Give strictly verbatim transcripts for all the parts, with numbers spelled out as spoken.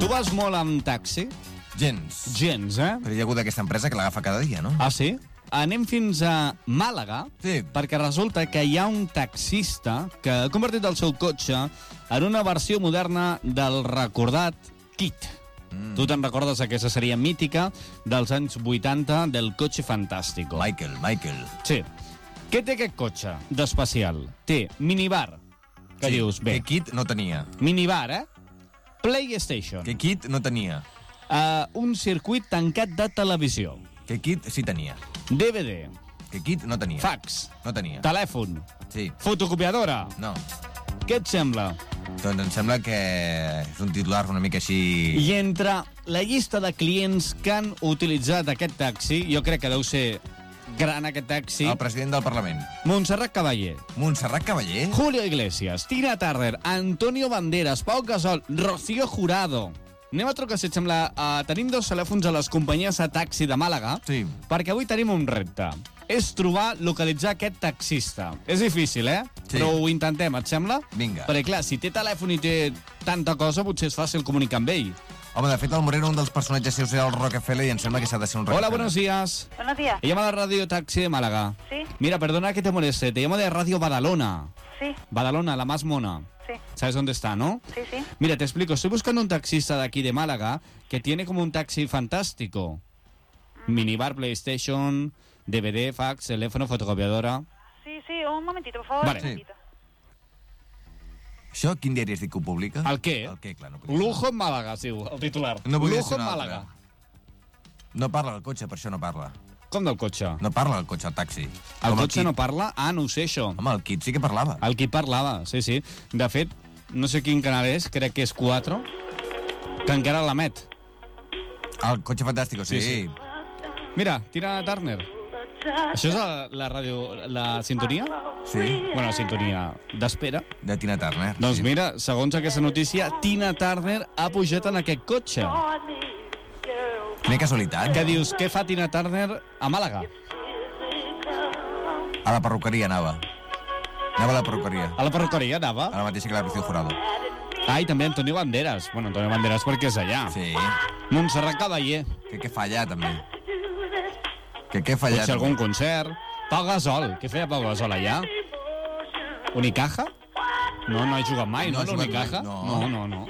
Tu vas molt amb taxi? Gens. Gens, eh? Però hi ha hagut aquesta empresa que l'agafa cada dia, no? Ah, sí? Anem fins a Màlaga, Sí. perquè resulta que hi ha un taxista que ha convertit el seu cotxe en una versió moderna del recordat Kit. Mm. Tu te'n recordes aquesta sèrie mítica dels anys vuitanta del Cotxe Fantástico? Michael, Michael. Sí. Què té aquest cotxe d'especial? Té minibar, que Sí, dius, bé, Que Kit no tenia. minibar, eh? PlayStation, Que Kit no tenia. uh, un circuit tancat de televisió, Que Kit sí tenia. D V D, Que Kit no tenia. fax, No tenia. telèfon, Sí. fotocopiadora. No. Què et sembla? Doncs em sembla que és un titular una mica així... I entre la llista de clients que han utilitzat aquest taxi, jo crec que deu ser gran aquest taxi, El president del Parlament. Montserrat Caballé, Montserrat Caballé? Julio Iglesias, Tina Turner, Antonio Banderas, Pau Gasol, Rocío Jurado. Anem a trucar, si et sembla. Uh, tenim dos telèfons a les companyies de taxi de Màlaga, Sí. perquè avui tenim un repte. És trobar, localitzar aquest taxista. És difícil, eh? Sí. Però ho intentem, et sembla? Vinga. Perquè, clar, si té telèfon i té tanta cosa, potser és fàcil comunicar amb ell. Home, de fet, el Moreno, un dels personatges seus era el Rockefeller i em sembla que s'ha de ser un Rockefeller. Hola, buenos días. Buenos días. He llamado a Radio Taxi de Málaga. Sí, Mira, perdona que te moleste, te llamo de Radio Badalona. sí, Badalona, la más mona. sí, ¿Sabes dónde está, no? sí, sí. Mira, te explico. Estoy buscando un taxista de aquí de Málaga que tiene como un taxi fantástico. Minibar, PlayStation, D V D, fax, teléfono, fotocopiadora. Sí, sí, un momentito, por favor. Vale. Un momentito. Això, quin diari es diu que ho publica? ¿Al qué? El què, clar, no podia Lujo en Málaga, sí, el titular. No podia Lujo ser en un Málaga. altre. No parla el cotxe, per això no parla. Com del cotxe? No parla el cotxe, el taxi. El Com cotxe Kit. no parla? Ah, no ho sé, això. Home, el Kit sí que parlava. El qui parlava, sí, sí. De fet, no sé quin canal és, crec que és quatre, que encara l'emet. El cotxe fantàstico, sí. Sí, sí. Mira, Tina Turner. Això és la, la ràdio, la sintonia? Sí, Bueno, la sintonia d'espera. de Tina Turner. Doncs sí. mira, segons aquesta notícia, Tina Turner ha pujat en aquest cotxe. Quina casualitat. Què dius, què fa Tina Turner a Màlaga? A la perruqueria anava. Anava a la perruqueria. A la perruqueria anava? A la mateixa que la Rocío Jurado. Ah, i també Antonio Banderas. Bueno, Antonio Banderas perquè és allà. Sí. Montserrat Caballé. Que què fa allà, també? Que què fa allà, Potser algun també? concert. Pau Gasol. Què feia Pau Gasol allà? Unicaja? No, no he jugat mai, No no, ha jugat l'Unicaja? mai, no. No, no, no.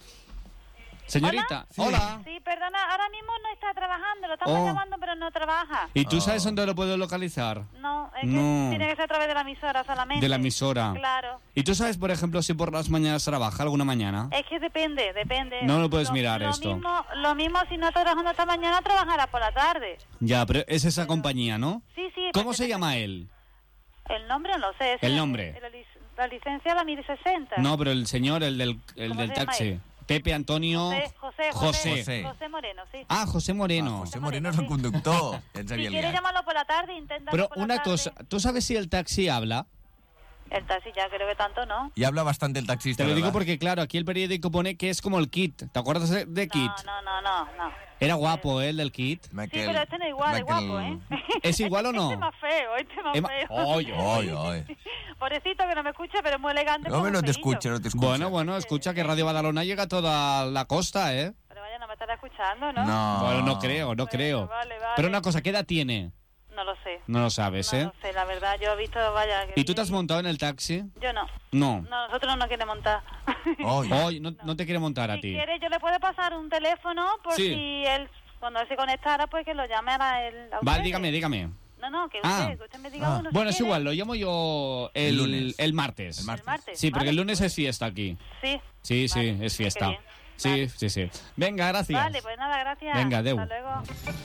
Señorita, hola. Sí, perdona, ahora mismo no está trabajando, lo estamos Oh. llamando, pero no trabaja. ¿Y tú Oh. sabes dónde lo puedo localizar? No, es que No. tiene que ser a través de la emisora solamente. De la emisora. Claro. ¿Y tú sabes, por ejemplo, si por las mañanas trabaja alguna mañana? Es que depende, depende. No lo puedes Lo- mirar lo esto. Mismo, lo mismo si no está trabajando esta mañana, trabajará por la tarde. Ya, pero es esa compañía, ¿no? Sí, sí. ¿Cómo porque- se llama él? El nombre no lo sé. es El nombre. La, lic- la licencia la mil sesenta. No, pero el señor, el del, el ¿Cómo del se llama taxi. él? Pepe Antonio... José, José, José. José. José. José Moreno, sí. Ah, José Moreno. Ah, José Moreno és el conductor. Ja ens Si havia quiere liat. llamarlo por la tarde, intenta. Pero por la una tarde. cosa, ¿tú sabes si el taxi habla? El taxi ya creo que tanto no. Y habla bastante el taxista, Te lo digo ¿verdad? porque, claro, aquí el periódico pone que es como el Kit. ¿Te acuerdas de, de Kit? No, no, no, no, no. Era guapo, ¿eh, el del Kit? Sí, Michael- pero este no es igual, es Michael- guapo, ¿eh? ¿Es igual o no? Este es más feo, este es más Es ma- feo. Oy, Oy, oy. Pobrecito que no me escucha, pero es muy elegante. Hombre, como no te feillo. escucha, no te escucha. Bueno, bueno, escucha que Radio Badalona llega a toda la costa, ¿eh? Pero vaya, no me estará escuchando, ¿no? No. Bueno, no creo, no Bueno, creo. vale, vale. Pero una cosa, ¿qué edad tiene? No lo sé. No lo sabes, No ¿eh? lo sé, la verdad, yo he visto, vaya... que- ¿Y tú te has montado en el taxi? Yo no. No. No, nosotros no nos quiere montar. Oy. Hoy no, no te quiere montar a Si ti. quiere, yo le puedo pasar un teléfono por Sí. si él, cuando él se conectara, pues que lo llame a él. A Vale, ustedes. dígame, dígame. No, no, que Ah. usted, que usted me diga Ah. uno. si Bueno, es quiere. igual, lo llamo yo el, El lunes. el martes. El martes. El martes. Sí, porque Vale. el lunes es fiesta aquí. Sí. Sí, sí, Vale, es qué fiesta. bien. Sí, Vale. sí, sí. Venga, gracias. Vale, pues nada, gracias. Venga, adeu. Hasta luego.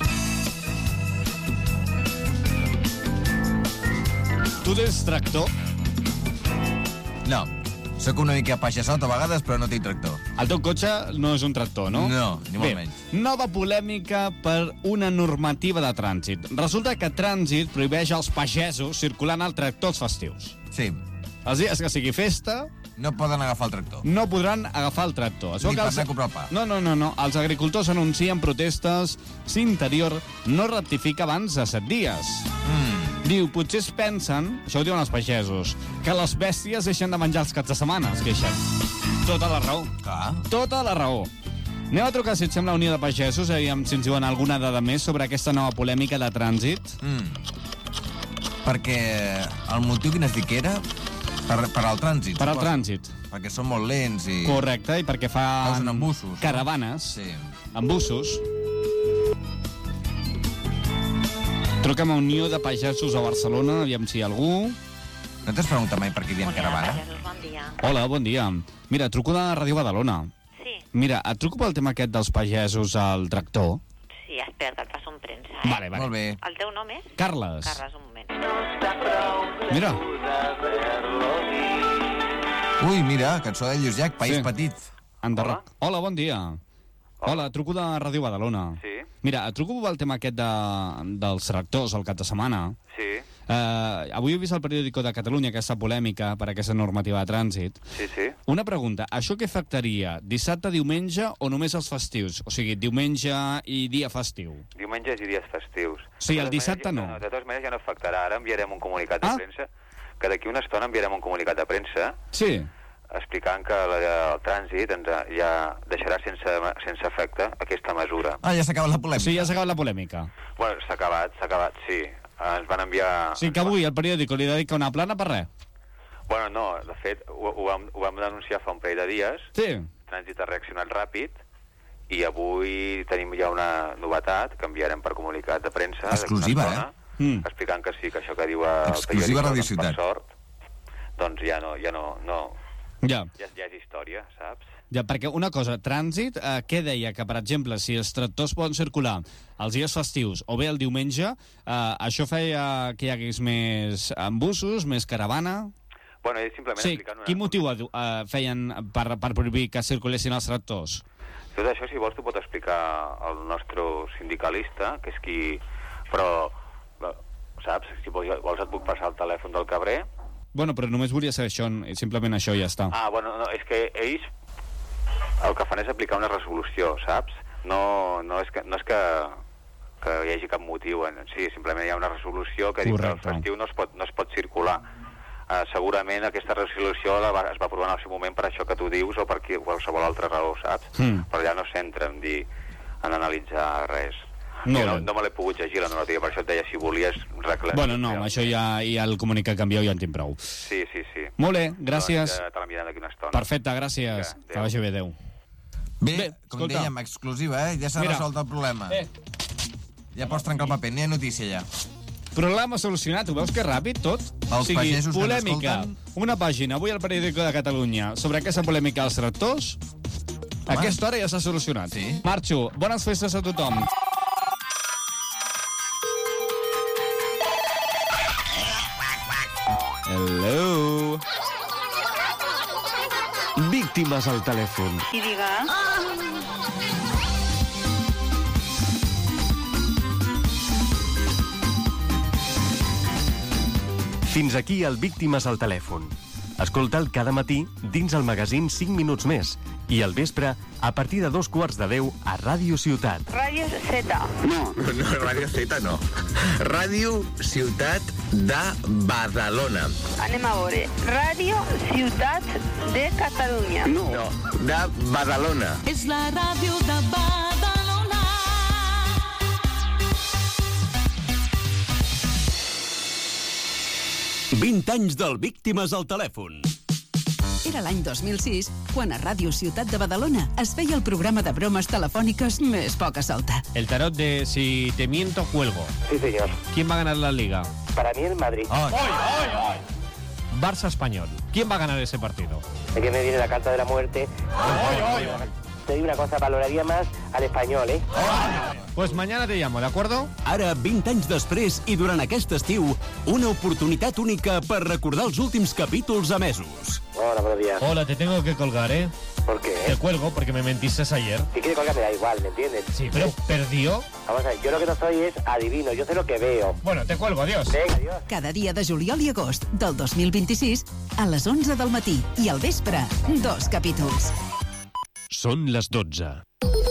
Tu tens tractor? No. Sóc una mica paixassot a vegades, però no tinc tractor. El teu cotxe no és un tractor, no? No, ni molt Bé, menys. nova polèmica per una normativa de trànsit. Resulta que Trànsit prohibeix als pagesos circular en el tractor els festius. Sí. Els dies que sigui festa, No poden agafar el tractor. no podran agafar el tractor. Es veu Ni que per els- anar a comprar el pa. No, no, no, no. Els agricultors anuncien protestes si Interior no rectifica abans de set dies. Mm. Diu, potser es pensen, això ho diuen els pagesos, que les bèsties deixen de menjar els caps de setmana, es queixen. Tota la raó. Clar. Tota la raó. Anem a trucar, si et sembla, a Unió de Pagesos, aviam si ens diuen alguna dada més sobre aquesta nova polèmica de trànsit. Mm. Perquè el motiu quin es diu que era? Per, per al trànsit. Per al suposo. trànsit. Perquè són molt lents i... Correcte, i perquè fa... Causen embussos. Caravanes. Sí. Embussos. Truquem a Unió de Pagesos a Barcelona, aviam si hi ha algú. No t'has preguntat mai per què diem caravana? Bon dia. Hola, bon dia. Mira, truco de Ràdio Badalona. Sí, Mira, et truco pel tema aquest dels pagesos al tractor. sí, espera, que et passo un premsa, eh? Vale, vale. Molt bé. El teu nom és? Carles. Carles, un moment. Mira. Ui, mira, cançó de Lluís Llach, País Sí. Petit. Enderroc. Hola. Hola, bon dia. Hola, truco de Ràdio Badalona. Sí. Mira, et truco pel tema aquest de, dels tractors al cap de setmana. Sí, Uh, avui he vist al periòdico de Catalunya aquesta polèmica per aquesta normativa de trànsit. sí, sí. Una pregunta, això què afectaria? Dissabte, diumenge o només els festius? O sigui, diumenge i dia festiu. Diumenges i dies festius. Sí, De el totes dissabte maneres, no. De totes maneres ja no afectarà. Ara enviarem un comunicat de Ah. premsa, que d'aquí una estona enviarem un comunicat de premsa Sí. explicant que la, el trànsit ens, ja deixarà sense, sense efecte aquesta mesura. Ah, ja s'ha acabat la polèmica. Sí, ja s'ha acabat la polèmica. Bueno, s'ha acabat, s'ha acabat, sí. Ens van enviar... Sí, que avui el periòdico li dedica una plana per res. Bueno, no, de fet, ho, ho, vam, ho vam denunciar fa un parell de dies. Sí. El trànsit ha reaccionat ràpid i avui tenim ja una novetat que enviarem per comunicat de premsa. Exclusiva, d'aquí una estona, eh? Mm. explicant que sí, que això que diu el Exclusiva periòdico, Radio doncs, Ciutat. per sort, doncs ja no, ja no, no Ja. ja, ja és història, saps? Ja, perquè una cosa, trànsit, eh, què deia? Que, per exemple, si els tractors poden circular els dies festius o bé el diumenge, eh, això feia que hi hagués més embussos, més caravana... Bueno, és simplement Sí, explicant una... quin motiu eh, feien per, per prohibir que circulessin els tractors? Tot això, si vols, t'ho pot explicar el nostre sindicalista, que és qui... Però, eh, saps, si vols, vols et puc passar el telèfon del Cabrer. Bueno, però només volia saber això, simplement això i ja està. Ah, bueno, no, és que ells el que fan és aplicar una resolució, saps? No, no és que, no és que, que hi hagi cap motiu en si, simplement hi ha una resolució que diu que el Correcte. festiu no es pot, no es pot circular. Uh, segurament aquesta resolució la va, es va aprovar en el seu moment per això que tu dius o per qui, qualsevol altra raó, saps? Mm. Però ja no s'entra en dir, en analitzar res. Molt Jo no, bé. no me l'he pogut llegir la normativa, per això et deia, si volies reclamar. Bueno, no, amb això ja, ja el comunicat canvieu, ja en tinc prou. Sí, sí, sí. Molt bé, gràcies. Doncs, eh, te l'enviarem d'aquí una estona. Perfecte, gràcies. Vinga, Que vagi bé, adéu. Bé, Bé, com escolta. dèiem, exclusiva, eh? Ja s'ha Mira. resolt el problema. Bé, Ja pots trencar el paper, n'hi ha notícia ja. problema solucionat, ho veus que ràpid tot? Els pagesos que ens polèmica, escolten. una pàgina, avui al periòdico de Catalunya, sobre aquesta polèmica dels tractors, a aquesta hora ja s'ha solucionat. Sí. Marxo, bones festes a tothom. Hello. Víctimes al telèfon. Sí, diga. Fins aquí el Víctimes al telèfon. Escolta'l cada matí dins el magazín cinc minuts més i al vespre a partir de dos quarts de deu a Ràdio Ciutat. Ràdio Z. No, Ràdio Z no. Ràdio Ciutat de Badalona. Anem a veure. Ràdio Ciutat de Catalunya. No, de Badalona. És la ràdio de Badalona. vint anys del Víctimes al telèfon. Era l'any dos mil sis, quan a Ràdio Ciutat de Badalona es feia el programa de bromes telefòniques més poca solta. El tarot de si te miento, cuelgo. Sí, señor. ¿Quién va a ganar la Liga? Para mí el Madrid. Oh, Barça-Español. ¿Quién va a ganar ese partido? Es que me viene la carta de la muerte. Te digo una cosa, valoraría más al español, ¿eh? Pues mañana te llamo, ¿de acuerdo? Ara, vint anys després i durant aquest estiu, una oportunitat única per recordar els últims capítols emesos. Hola, buenos días. Hola, te tengo que colgar, ¿eh? ¿Por qué? Te cuelgo porque me mentiste ayer. Si quiere colgar me da igual, ¿me entiendes? Sí, pero perdió. Vamos a ver, yo lo que no soy es adivino, yo sé lo que veo. Bueno, te cuelgo, adiós. Venga, adiós. Cada dia de juliol i agost del dos mil vint-i-sis a les onze del matí i al vespre, dos capítols. Són les dotze.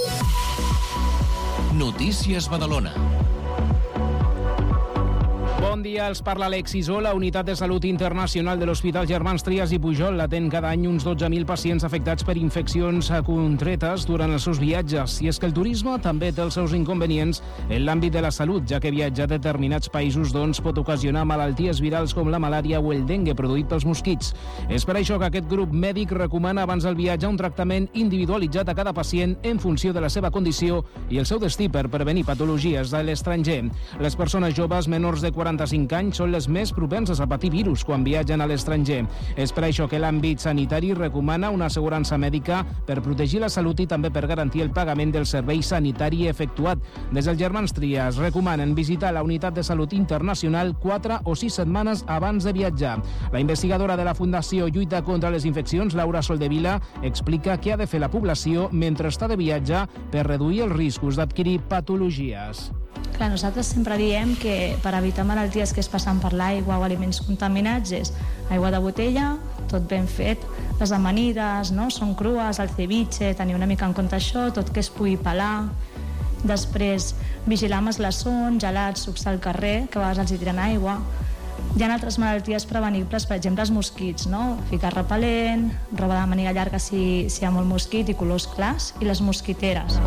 Notícies Badalona. Bon bon dia. Els parla Alexis O. La Unitat de Salut Internacional de l'Hospital Germans Trias i Pujol atén cada any uns dotze mil pacients afectats per infeccions contretes durant els seus viatges. I és que el turisme també té els seus inconvenients en l'àmbit de la salut, ja que viatjar a determinats països doncs, pot ocasionar malalties virals com la malària o el dengue produït pels mosquits. És per això que aquest grup mèdic recomana abans del viatge un tractament individualitzat a cada pacient en funció de la seva condició i el seu destí per prevenir patologies de l'estranger. Les persones joves menors de quaranta-cinc anys són les més propenses a patir virus quan viatgen a l'estranger. És per això que l'àmbit sanitari recomana una assegurança mèdica per protegir la salut i també per garantir el pagament del servei sanitari efectuat. Des del Germans Trias recomanen visitar la Unitat de Salut Internacional quatre o sis setmanes abans de viatjar. La investigadora de la Fundació Lluita contra les Infeccions, Laura Soldevila, explica què ha de fer la població mentre està de viatge per reduir els riscos d'adquirir patologies. Clar, nosaltres sempre diem que per evitar malalties que es passen per l'aigua o aliments contaminats és aigua de botella, tot ben fet, les amanides, no? Són crues, el ceviche, tenir una mica en compte això, tot que es pugui pelar. Després, vigilar amb eslassons, gelats, sucs al carrer, que a vegades els hi tiren aigua. Hi ha altres malalties prevenibles, per exemple, els mosquits, no? Ficar repel·lent, roba de màniga llarga si, si hi ha molt mosquit i colors clars, i les mosquiteres.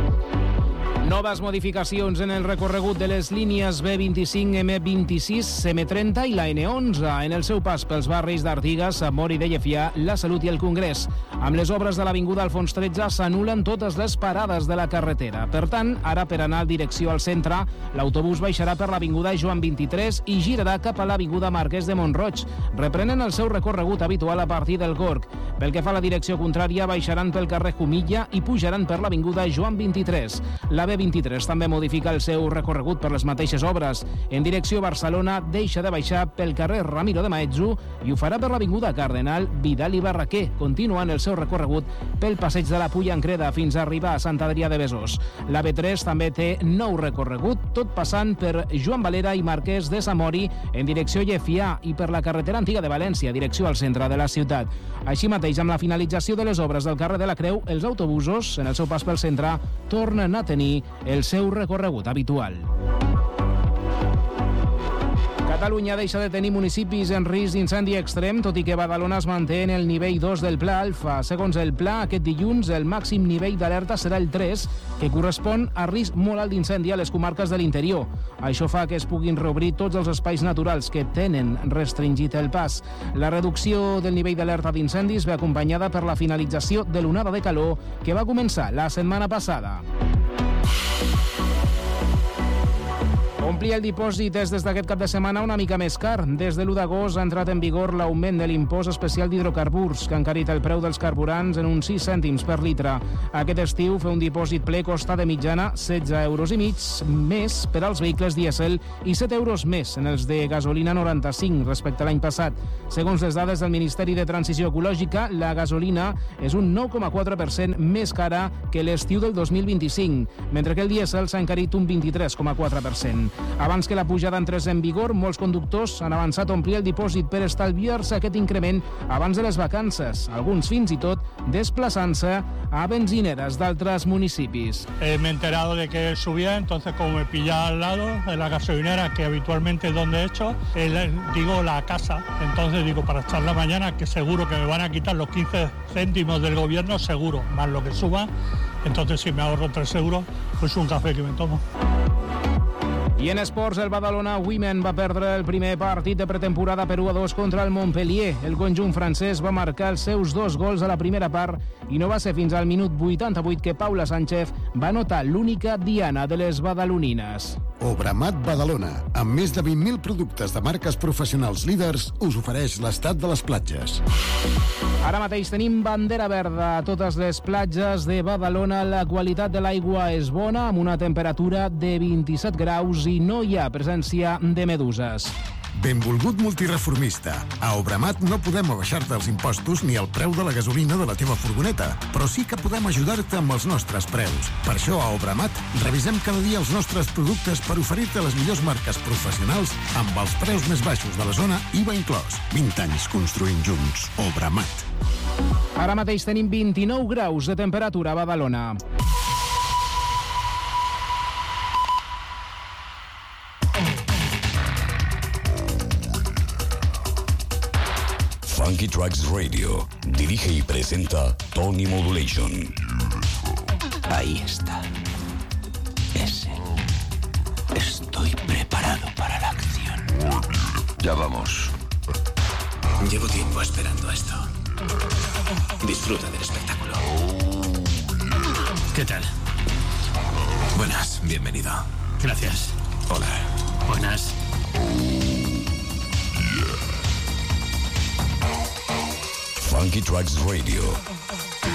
Noves modificacions en el recorregut de les línies B vint-i-cinc, M vint-i-sis, M trenta i la N onze en el seu pas pels barris d'Artigas, Sant Mori de Llefià, La Salut i el Congrés. Amb les obres de l'Avinguda Alfons tretze s'anulen totes les parades de la carretera. Per tant, ara per anar en direcció al centre, l'autobús baixarà per l'Avinguda Joan vint-i-tres i girarà cap a l'Avinguda Marquès de Montroig. Reprenen el seu recorregut habitual a partir del Gorg. Pel que fa a la direcció contrària, baixaran pel carrer Jumilla i pujaran per l'Avinguda Joan vint-i-tres. La B vint-i-tres també modifica el seu recorregut per les mateixes obres. En direcció a Barcelona deixa de baixar pel carrer Ramiro de Maeztu i ho farà per l'Avinguda Cardenal Vidal i Barraquer, continuant el seu recorregut pel passeig de la Pulla en Creda fins a arribar a Sant Adrià de Besòs. La B tres també té nou recorregut, tot passant per Joan Valera i Marquès de Samori en direcció a Llefià i per la carretera antiga de València, direcció al centre de la ciutat. Així mateix, amb la finalització de les obres del carrer de la Creu, els autobusos, en el seu pas pel centre, tornen a tenir el seu recorregut habitual. Catalunya deixa de tenir municipis en risc d'incendi extrem, tot i que Badalona es manté en el nivell dos del Pla Alfa. Segons el pla, aquest dilluns el màxim nivell d'alerta serà el tres, que correspon a risc molt alt d'incendi a les comarques de l'interior. Això fa que es puguin reobrir tots els espais naturals que tenen restringit el pas. La reducció del nivell d'alerta d'incendis ve acompanyada per la finalització de l'onada de calor que va començar la setmana passada. Omplir el dipòsit és des d'aquest cap de setmana una mica més car. Des de l'u d'agost ha entrat en vigor l'augment de l'impost especial d'hidrocarburs, que ha encarit el preu dels carburants en uns sis cèntims per litre. Aquest estiu, fer un dipòsit ple costa de mitjana setze euros i mig més per als vehicles dièsel i set euros més en els de gasolina noranta-cinc respecte a l'any passat. Segons les dades del Ministeri de Transició Ecològica, la gasolina és un nou coma quatre per cent més cara que l'estiu del dos mil vint-i-cinc, mentre que el dièsel s'ha encarit un vint-i-tres coma quatre per cent. Abans que la pujada entrés en vigor, molts conductors han avançat a omplir el dipòsit per estalviar-se aquest increment abans de les vacances, alguns fins i tot desplaçant-se a benzineres d'altres municipis. Eh, me he enterado de que subía, entonces como me pilla al lado de la gasolinera, que habitualmente es donde he hecho, eh, digo la casa, entonces digo para echar la mañana, que seguro que me van a quitar los quince céntimos del gobierno, seguro, más lo que suba, entonces si me ahorro tres euros, pues un café que me tomo. I en esports, el Badalona Women va perdre el primer partit de pretemporada per u a dos contra el Montpellier. El conjunt francès va marcar els seus dos gols a la primera part i no va ser fins al minut vuitanta-vuit que Paula Sánchez va anotar l'única diana de les badalonines. Obramat Badalona, amb més de vint mil productes de marques professionals líders, us ofereix l'estat de les platges. Ara mateix tenim bandera verda a totes les platges de Badalona. La qualitat de l'aigua és bona, amb una temperatura de vint-i-set graus i no hi ha presència de meduses. Benvolgut multireformista. A Obramat no podem abaixar-te els impostos ni el preu de la gasolina de la teva furgoneta, però sí que podem ajudar-te amb els nostres preus. Per això a Obramat revisem cada dia els nostres productes per oferir-te les millors marques professionals amb els preus més baixos de la zona, I V A inclòs. vint anys construint junts. Obramat. Ara mateix tenim vint-i-nou graus de temperatura a Badalona. Funky Tracks Radio. Dirige y presenta Tony Modulation. Ahí está. Ese. Estoy preparado para la acción. Ya vamos. Llevo tiempo esperando esto. Disfruta del espectáculo. ¿Qué tal? Buenas, bienvenido. Gracias. Hola. Buenas. Funky Tracks Radio.